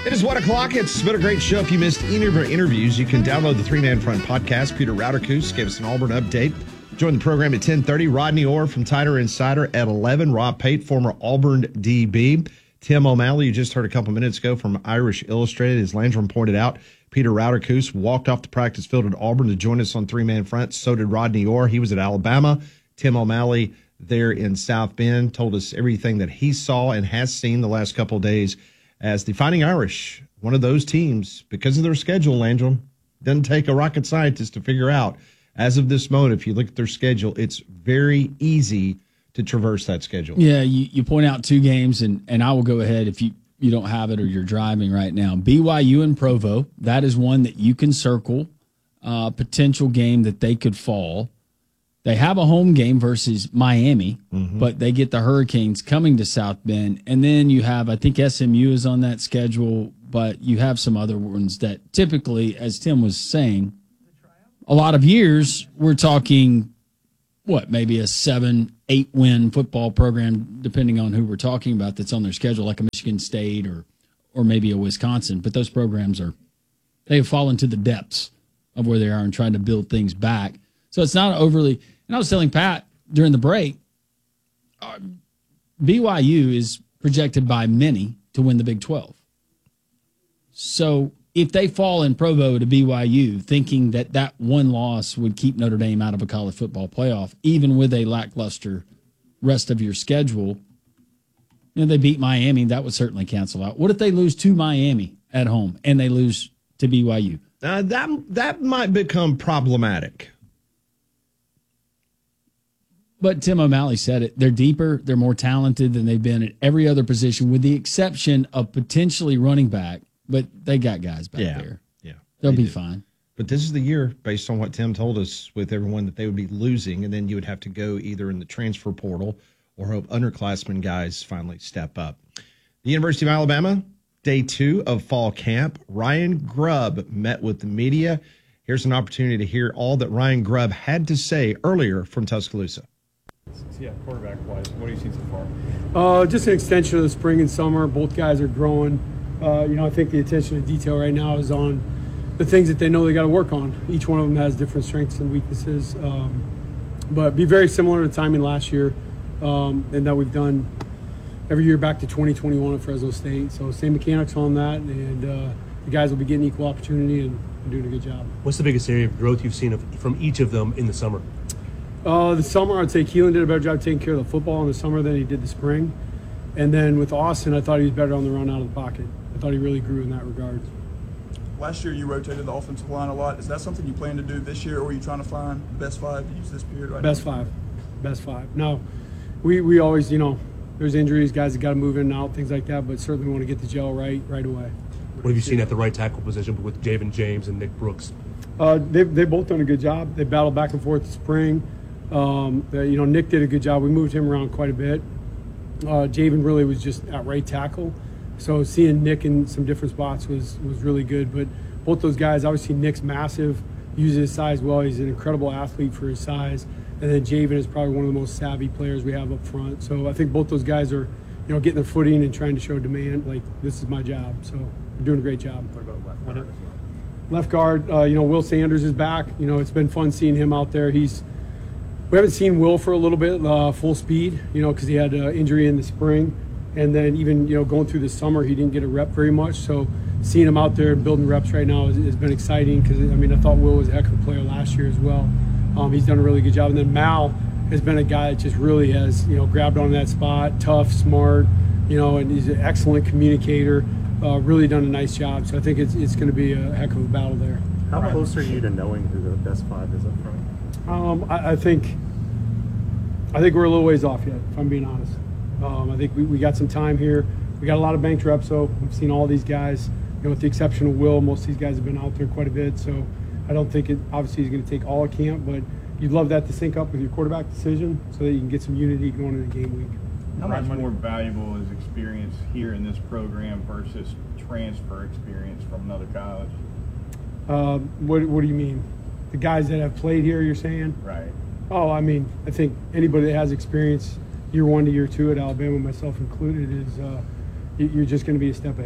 It is 1 o'clock. It's been a great show. If you missed any of our interviews, you can download the Three Man Front podcast. Peter Rauterkus gave us an Auburn update. Join the program at 10:30. Rodney Orr from Tider Insider at 11. Rob Pate, former Auburn DB. Tim O'Malley, you just heard a couple minutes ago from Irish Illustrated. As Landrum pointed out, Peter Rauterkus walked off the practice field at Auburn to join us on Three Man Front. So did Rodney Orr. He was at Alabama. Tim O'Malley there in South Bend told us everything that he saw and has seen the last couple of days as the Fighting Irish, one of those teams, because of their schedule, Landrum, doesn't take a rocket scientist to figure out. As of this moment, if you look at their schedule, it's very easy to traverse that schedule. Yeah, you point out two games, and I will go ahead if you don't have it or you're driving right now. BYU and Provo, that is one that you can circle, potential game that they could fall. They have a home game versus Miami, but they get the Hurricanes coming to South Bend. And then you have, I think SMU is on that schedule, but you have some other ones that typically, as Tim was saying, a lot of years, we're talking, maybe a 7-8 win football program, depending on who we're talking about, that's on their schedule, like a Michigan State or maybe a Wisconsin. But those programs they have fallen to the depths of where they are and trying to build things back. So it's not overly. And I was telling Pat during the break, BYU is projected by many to win the Big 12. So if they fall in Provo to BYU, thinking that one loss would keep Notre Dame out of a college football playoff, even with a lackluster rest of your schedule, they beat Miami, that would certainly cancel out. What if they lose to Miami at home and they lose to BYU? That might become problematic. But Tim O'Malley said it. They're deeper. They're more talented than they've been at every other position, with the exception of potentially running back. But they got guys back there. Yeah, they'll be fine. But this is the year, based on what Tim told us, with everyone that they would be losing, and then you would have to go either in the transfer portal or hope underclassmen guys finally step up. The University of Alabama, day 2 of fall camp. Ryan Grubb met with the media. Here's an opportunity to hear all that Ryan Grubb had to say earlier from Tuscaloosa. Yeah, quarterback-wise, what have you seen so far? Just an extension of the spring and summer. Both guys are growing. I think the attention to detail right now is on the things that they know they got to work on. Each one of them has different strengths and weaknesses, but be very similar to timing last year, and that we've done every year back to 2021 at Fresno State. So same mechanics on that, and the guys will be getting equal opportunity and doing a good job. What's the biggest area of growth you've seen from each of them in the summer? The summer, I'd say Keelan did a better job taking care of the football in the summer than he did the spring. And then with Austin, I thought he was better on the run out of the pocket. I thought he really grew in that regard. Last year, you rotated the offensive line a lot. Is that something you plan to do this year, or are you trying to find the best 5 to use this period right Best now? Best five. No, we always, there's injuries, guys that got to move in and out, things like that, but certainly want to get the gel right away. What have you seen at the right tackle position with Javen James and Nick Brooks? They've both done a good job. They battled back and forth this spring. Nick did a good job. We moved him around quite a bit. Javen really was just at right tackle. So seeing Nick in some different spots was really good. But both those guys, obviously Nick's massive, uses his size well. He's an incredible athlete for his size. And then Javen is probably one of the most savvy players we have up front. So I think both those guys are, getting their footing and trying to show demand. Like, this is my job. So they're doing a great job. What about left guard? Left guard, Will Sanders is back. It's been fun seeing him out there. We haven't seen Will for a little bit, full speed, because he had an injury in the spring. And then even, going through the summer, he didn't get a rep very much. So seeing him out there and building reps right now has been exciting because, I thought Will was a heck of a player last year as well. He's done a really good job. And then Mal has been a guy that just really has, grabbed on that spot, tough, smart, and he's an excellent communicator, really done a nice job. So I think it's going to be a heck of a battle there. How close are you to knowing who the best 5 is up front? I think we're a little ways off yet, if I'm being honest. I think we got some time here. We got a lot of banked reps, so we've seen all these guys. With the exception of Will, most of these guys have been out there quite a bit. So I don't think it obviously is going to take all of camp, but you'd love that to sync up with your quarterback decision so that you can get some unity going into game week. How much more valuable is experience here in this program versus transfer experience from another college? What do you mean? The guys that have played here, you're saying? Right. Oh, I think anybody that has experience year 1 to year 2 at Alabama, myself included, is you're just going to be a step ahead.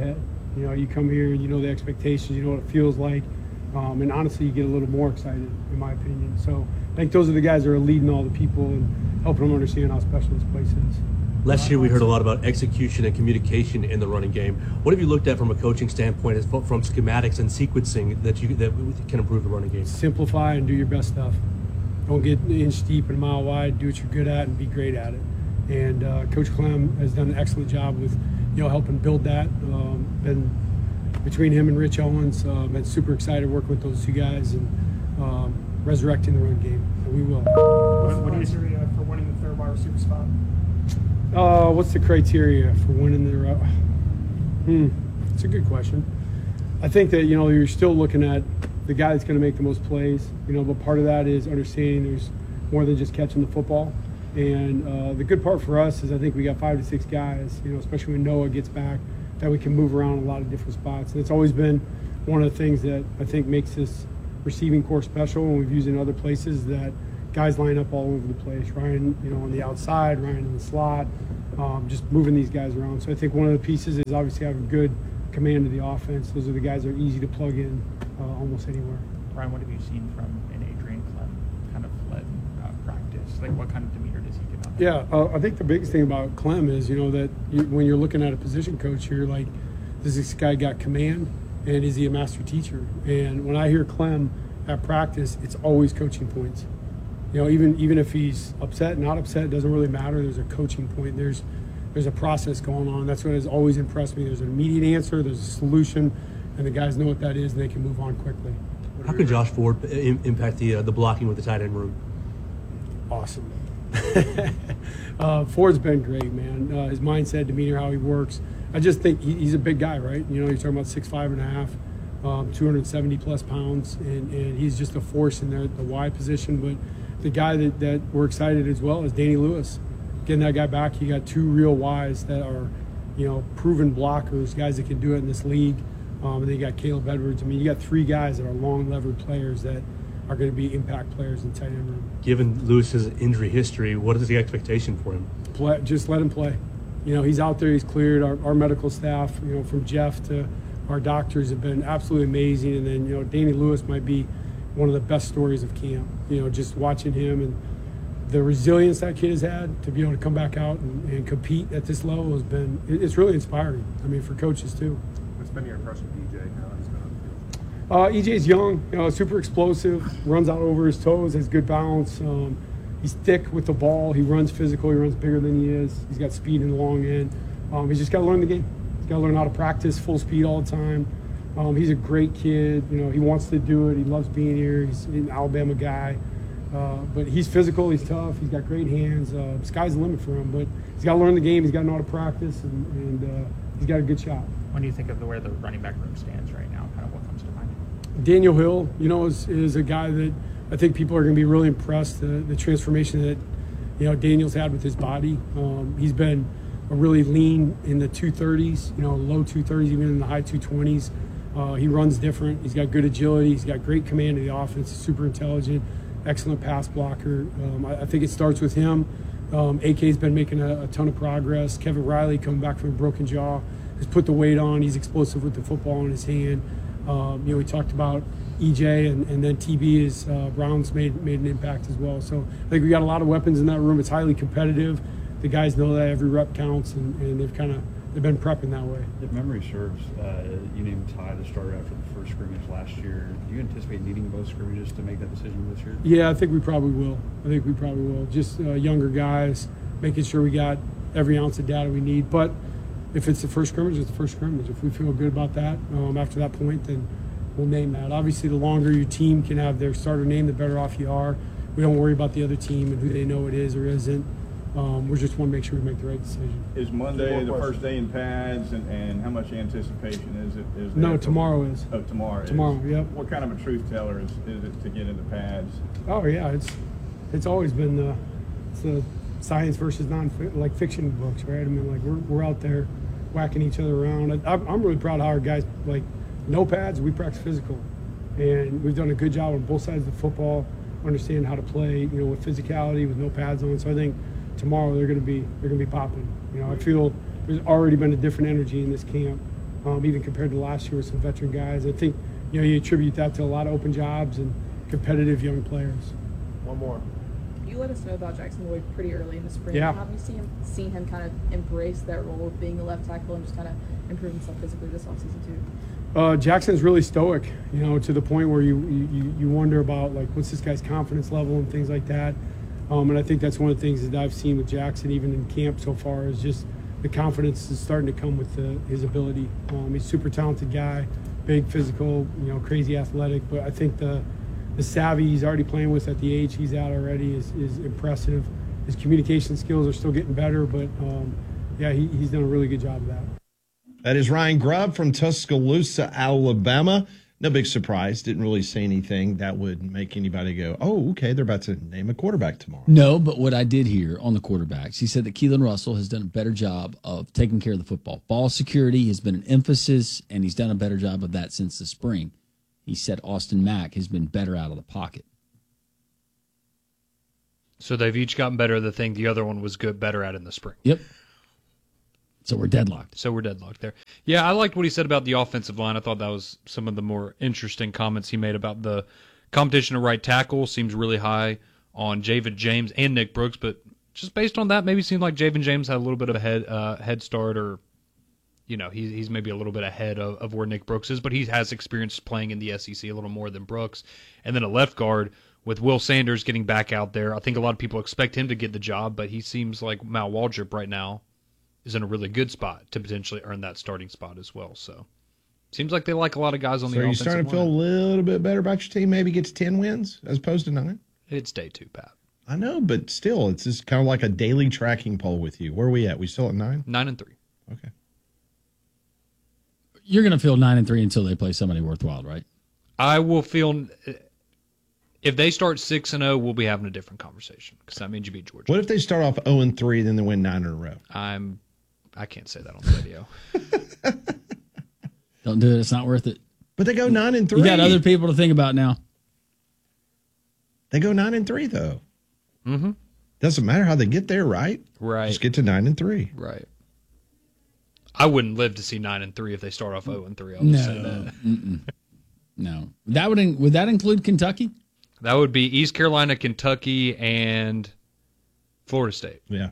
You know, you come here, you know the expectations, you know what it feels like, and honestly, you get a little more excited, in my opinion. So I think those are the guys that are leading all the people and helping them understand how special this place is. Last year, we heard a lot about execution and communication in the running game. What have you looked at from a coaching standpoint, from schematics and sequencing that can improve the running game? Simplify and do your best stuff. Don't get an inch deep and a mile wide. Do what you're good at and be great at it. And Coach Clem has done an excellent job with, helping build that. Been between him and Rich Owens, been super excited working with those two guys and resurrecting the run game. And we will. What's the criteria for winning the third wide receiver spot? What's the criteria for winning the? It's a good question. I think that you're still looking at the guy that's going to make the most plays. But part of that is understanding there's more than just catching the football. And the good part for us is I think we got 5 to 6 guys, especially when Noah gets back, that we can move around a lot of different spots. And it's always been one of the things that I think makes this receiving corps special, and we've used in other places, that guys line up all over the place. Ryan, on the outside, Ryan in the slot, just moving these guys around. So I think one of the pieces is obviously having good command of the offense. Those are the guys that are easy to plug in almost anywhere. Ryan, what have you seen from an Adrian Clem kind of led practice? Like, what kind of demeanor does he give out? Yeah, I think the biggest thing about Clem is, that when you're looking at a position coach, you're like, does this guy got command, and is he a master teacher? And when I hear Clem at practice, it's always coaching points. Even if he's upset, not upset, it doesn't really matter. There's a coaching point. There's a process going on. That's what has always impressed me. There's an immediate answer, there's a solution, and the guys know what that is, and they can move on quickly. How can Josh Ford impact the blocking with the tight end room? Awesome. Ford's been great, man. His mindset, demeanor, how he works. I just think he's a big guy, right? You're talking about 6'5.5", 270 plus pounds, and he's just a force in the wide position. But the guy that we're excited as well is Danny Lewis. Getting that guy back, you got 2 real Ys that are, proven blockers, guys that can do it in this league. And then you got Caleb Edwards. I mean, you got 3 guys that are long levered players that are going to be impact players in tight end room. Given Lewis's injury history, what is the expectation for him? Just let him play. He's out there, he's cleared. Our medical staff, from Jeff to our doctors, have been absolutely amazing. And then, Danny Lewis might be one of the best stories of camp. Just watching him and the resilience that kid has had to be able to come back out and compete at this level it's really inspiring. I mean, for coaches too. What's been your impression of EJ now he's been on the field? EJ's young, super explosive, runs out over his toes, has good balance. He's thick with the ball. He runs physical. He runs bigger than he is. He's got speed in the long end. He's just got to learn the game. He's got to learn how to practice full speed all the time. He's a great kid. He wants to do it. He loves being here. He's an Alabama guy. But he's physical. He's tough. He's got great hands. Sky's the limit for him. But he's got to learn the game. He's got to know how to practice, and he's got a good shot. When do you think of where the running back room stands right now? Kind of what comes to mind? Daniel Hill, is a guy that I think people are going to be really impressed. The transformation that Daniel's had with his body. He's been a really lean in the 230s, low 230s, even in the high 220s. He runs different. He's got good agility. He's got great command of the offense. He's super intelligent, excellent pass blocker. I think it starts with him. AK's been making a ton of progress. Kevin Riley, coming back from a broken jaw, has put the weight on. He's explosive with the football in his hand. We talked about EJ, and then TB is Brown's made an impact as well. So I think we got a lot of weapons in that room. It's highly competitive. The guys know that every rep counts, and they've been prepping that way. If memory serves, you named Ty the starter after the first scrimmage last year. Do you anticipate needing both scrimmages to make that decision this year? Yeah, I think we probably will. Just younger guys, making sure we got every ounce of data we need. But if it's the first scrimmage, it's the first scrimmage. If we feel good about that after that point, then we'll name that. Obviously, the longer your team can have their starter name, the better off you are. We don't worry about the other team and who they know it is or isn't. We just want to make sure we make the right decision. Is Monday the first day in pads, and how much anticipation is it? No, tomorrow is. Oh, tomorrow. Tomorrow, yep. What kind of a truth teller is it to get into pads? Oh yeah, it's always been the science versus fiction books, right? I mean, like we're out there whacking each other around. I'm really proud of how our guys, like, no pads, we practice physical, and we've done a good job on both sides of the football, understand how to play, with physicality, with no pads on. So I think tomorrow they're going to be popping. I feel there's already been a different energy in this camp even compared to last year with some veteran guys. I think, you attribute that to a lot of open jobs and competitive young players. One more. You let us know about Jackson Lloyd pretty early in the spring. Yeah. How have you seen him kind of embrace that role of being a left tackle and just kind of improve himself physically this offseason too? Jackson's really stoic, to the point where you wonder about, like, what's this guy's confidence level and things like that. And I think that's one of the things that I've seen with Jackson, even in camp so far, is just the confidence is starting to come with his ability. He's a super talented guy, big, physical, crazy athletic. But I think the savvy he's already playing with at the age he's at already is impressive. His communication skills are still getting better, but he's done a really good job of that. That is Ryan Grubb from Tuscaloosa, Alabama. No big surprise. Didn't really say anything that would make anybody go, oh, okay, they're about to name a quarterback tomorrow. No, but what I did hear on the quarterbacks, he said that Keelan Russell has done a better job of taking care of the football. Ball security has been an emphasis, and he's done a better job of that since the spring. He said Austin Mack has been better out of the pocket. So they've each gotten better at the thing the other one was better at in the spring. Yep. So we're deadlocked. There. Yeah, I liked what he said about the offensive line. I thought that was some of the more interesting comments he made about the competition at right tackle. Seems really high on Javen James and Nick Brooks, but just based on that, maybe it seemed like Javen James had a little bit of a head start, or he's maybe a little bit ahead of where Nick Brooks is, but he has experience playing in the SEC a little more than Brooks. And then a left guard with Will Sanders getting back out there. I think a lot of people expect him to get the job, but he seems like Mal Waldrop right now is in a really good spot to potentially earn that starting spot as well. So seems like they like a lot of guys on the offensive line. So are you starting to feel a little bit better about your team? Maybe get to 10 wins as opposed to 9? It's day 2, Pat. I know, but still, it's just kind of like a daily tracking poll with you. Where are we at? We still at 9? 9-3. Okay. You're going to feel 9-3 until they play somebody worthwhile, right? I will feel if they start 6-0, we'll be having a different conversation because that means you beat Georgia. What if they start off 0-3, then they win 9 in a row? I can't say that on the video. Don't do it. It's not worth it. But they go 9-3. You got other people to think about now. They go 9-3 though. Mm-hmm. Doesn't matter how they get there, right? Right. Just get to 9-3. Right. I wouldn't live to see 9-3 if they start off 0-3. I'll just say that. No. Would that include Kentucky? That would be East Carolina, Kentucky, and Florida State. Yeah.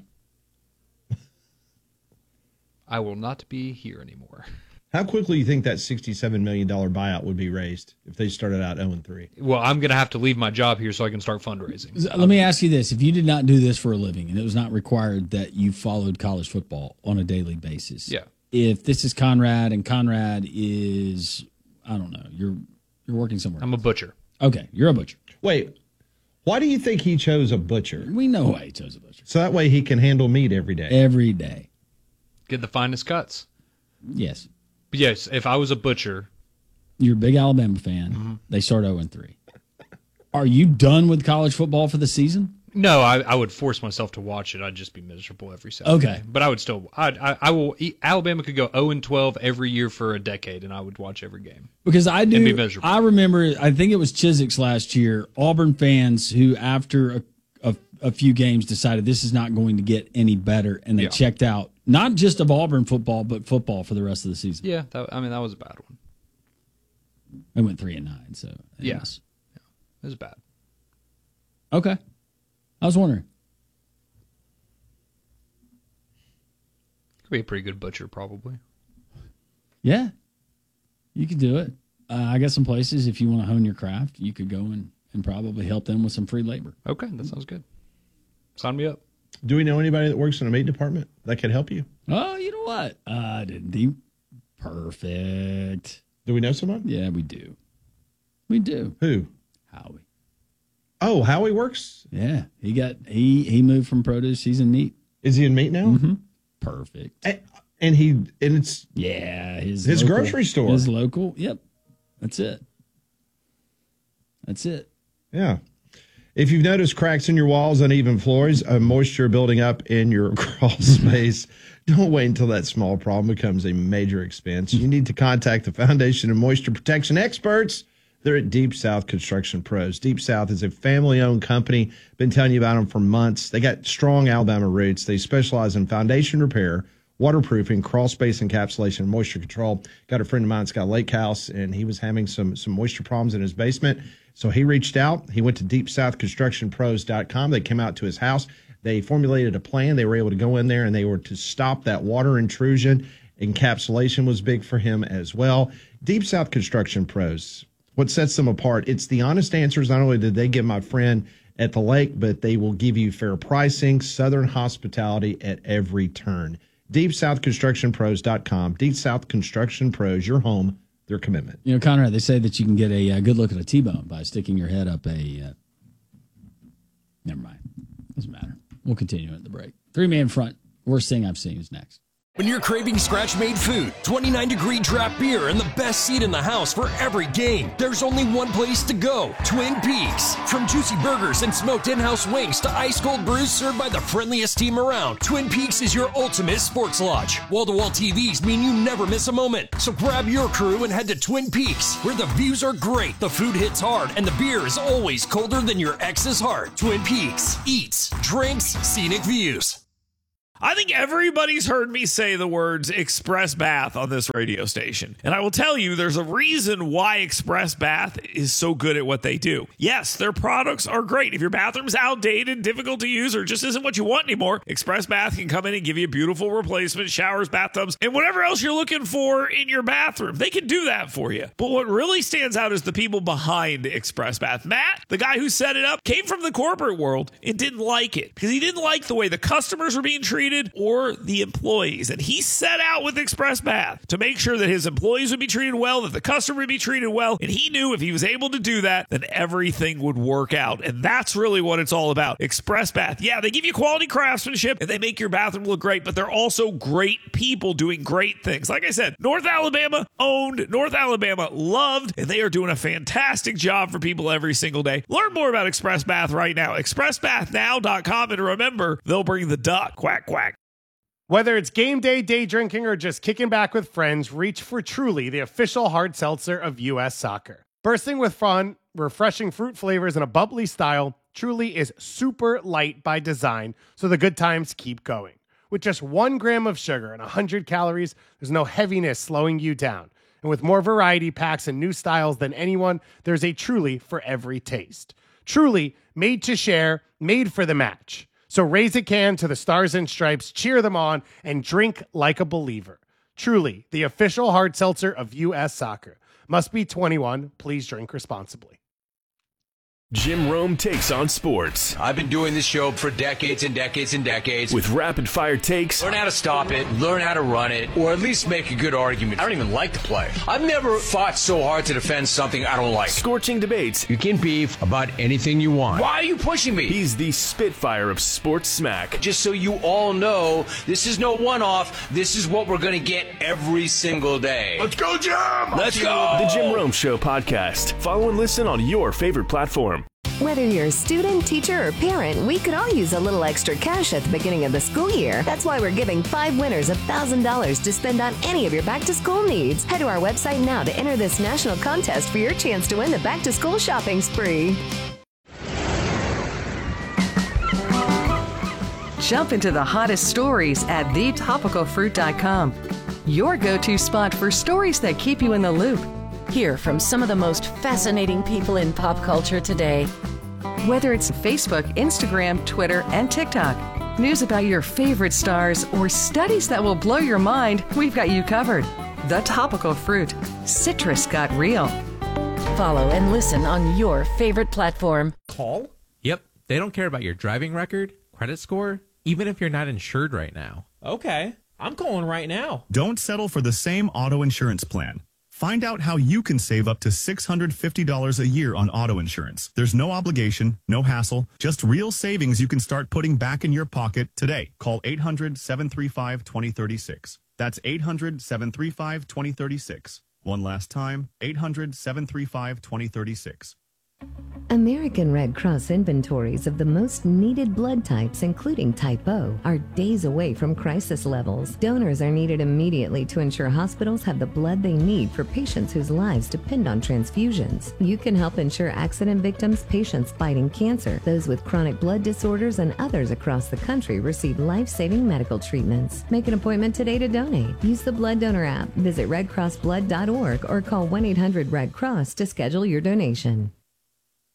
I will not be here anymore. How quickly do you think that $67 million buyout would be raised if they started out 0-3? Well, I'm going to have to leave my job here so I can start fundraising. Let me ask you this. If you did not do this for a living and it was not required that you followed college football on a daily basis, yeah. If this is Conrad and Conrad is, I don't know, you're working somewhere I'm else. a butcher. Okay, you're a butcher. Wait, why do you think he chose a butcher? We know why he chose a butcher. So that way he can handle meat every day. Every day. Get the finest cuts. Yes. But yes, if I was a butcher. You're a big Alabama fan. Mm-hmm. They start 0-3. Are you done with college football for the season? No, I would force myself to watch it. I'd just be miserable every Saturday. Okay. But I would still, I will, Alabama could go 0-12 every year for a decade, and I would watch every game. Because I do, and be miserable. I remember, I think it was Chiswick's last year, Auburn fans who after a few games decided this is not going to get any better, and they checked out, not just of Auburn football, but football for the rest of the season. Yeah, that was a bad one. They went 3-9, so. Yes. Yeah, it was bad. Okay. I was wondering. Could be a pretty good butcher, probably. Yeah. You could do it. I got some places, if you want to hone your craft, you could go and probably help them with some free labor. Okay, that sounds good. Sign me up. Do we know anybody that works in a meat department that could help you? Oh, you know what? Didn't he? Perfect. Do we know someone? Yeah, we do. We do. Who? Howie. Oh, Howie works? Yeah. He moved from produce. He's in meat. Is he in meat now? Mm-hmm. Perfect. And it's his local, grocery store. His local. Yep. That's it. Yeah. If you've noticed cracks in your walls, uneven floors, moisture building up in your crawl space, don't wait until that small problem becomes a major expense. You need to contact the Foundation of Moisture Protection experts. They're at Deep South Construction Pros. Deep South is a family-owned company. Been telling you about them for months. They got strong Alabama roots. They specialize in foundation repair, waterproofing, crawl space encapsulation, moisture control. Got a friend of mine that's got a lake house, and he was having some moisture problems in his basement. So he reached out. He went to DeepSouthConstructionPros.com. They came out to his house. They formulated a plan. They were able to go in there, and they were to stop that water intrusion. Encapsulation was big for him as well. Deep South Construction Pros, what sets them apart, it's the honest answers. Not only did they give my friend at the lake, but they will give you fair pricing, Southern hospitality at every turn. DeepSouthConstructionPros.com. Deep South Construction Pros, your home, their commitment. You know, Conrad, they say that you can get a good look at a T-bone by sticking your head up a. Never mind. Doesn't matter. We'll continue at the break. Three-man front. Worst thing I've seen is next. When you're craving scratch-made food, 29-degree draft beer, and the best seat in the house for every game, there's only one place to go, Twin Peaks. From juicy burgers and smoked in-house wings to ice-cold brews served by the friendliest team around, Twin Peaks is your ultimate sports lodge. Wall-to-wall TVs mean you never miss a moment. So grab your crew and head to Twin Peaks, where the views are great, the food hits hard, and the beer is always colder than your ex's heart. Twin Peaks. Eats, drinks, scenic views. I think everybody's heard me say the words Express Bath on this radio station. And I will tell you, there's a reason why Express Bath is so good at what they do. Yes, their products are great. If your bathroom's outdated, difficult to use, or just isn't what you want anymore, Express Bath can come in and give you beautiful replacement showers, bathtubs, and whatever else you're looking for in your bathroom. They can do that for you. But what really stands out is the people behind Express Bath. Matt, the guy who set it up, came from the corporate world and didn't like it because he didn't like the way the customers were being treated or the employees. And he set out with Express Bath to make sure that his employees would be treated well, that the customer would be treated well. And he knew if he was able to do that, then everything would work out. And that's really what it's all about. Express Bath. Yeah, they give you quality craftsmanship and they make your bathroom look great, but they're also great people doing great things. Like I said, North Alabama owned, North Alabama loved, and they are doing a fantastic job for people every single day. Learn more about Express Bath right now. ExpressBathNow.com. And remember, they'll bring the duck. Quack, quack. Whether it's game day, day drinking, or just kicking back with friends, reach for Truly, the official hard seltzer of U.S. Soccer. Bursting with fun, refreshing fruit flavors, and a bubbly style, Truly is super light by design, so the good times keep going. With just 1 gram of sugar and 100 calories, there's no heaviness slowing you down. And with more variety packs and new styles than anyone, there's a Truly for every taste. Truly, made to share, made for the match. So raise a can to the Stars and Stripes, cheer them on, and drink like a believer. Truly, the official hard seltzer of U.S. Soccer. Must be 21. Please drink responsibly. Jim Rome takes on sports. I've been doing this show for decades and decades and decades. With rapid-fire takes. Learn how to stop it, learn how to run it, or at least make a good argument. I don't even like to play. I've never fought so hard to defend something I don't like. Scorching debates. You can beef about anything you want. Why are you pushing me? He's the Spitfire of sports smack. Just so you all know, this is no one-off. This is what we're going to get every single day. Let's go, Jim! Let's go! The Jim Rome Show podcast. Follow and listen on your favorite platform. Whether you're a student, teacher, or parent, we could all use a little extra cash at the beginning of the school year. That's why we're giving 5 winners $1,000 to spend on any of your back-to-school needs. Head to our website now to enter this national contest for your chance to win the back-to-school shopping spree. Jump into the hottest stories at thetopicalfruit.com. Your go-to spot for stories that keep you in the loop. Hear from some of the most fascinating people in pop culture today. Whether it's Facebook, Instagram, Twitter, and TikTok, news about your favorite stars, or studies that will blow your mind, we've got you covered. The Topical Fruit. Citrus got real. Follow and listen on your favorite platform. Call? Yep. They don't care about your driving record, credit score, even if you're not insured right now. Okay. I'm calling right now. Don't settle for the same auto insurance plan. Find out how you can save up to $650 a year on auto insurance. There's no obligation, no hassle, just real savings you can start putting back in your pocket today. Call 800-735-2036. That's 800-735-2036. One last time, 800-735-2036. American Red Cross inventories of the most needed blood types, including Type O, are days away from crisis levels. Donors are needed immediately to ensure hospitals have the blood they need for patients whose lives depend on transfusions. You can help ensure accident victims, patients fighting cancer, those with chronic blood disorders, and others across the country receive life-saving medical treatments. Make an appointment today to donate. Use the Blood Donor app, visit redcrossblood.org, or call 1-800-RED-CROSS to schedule your donation.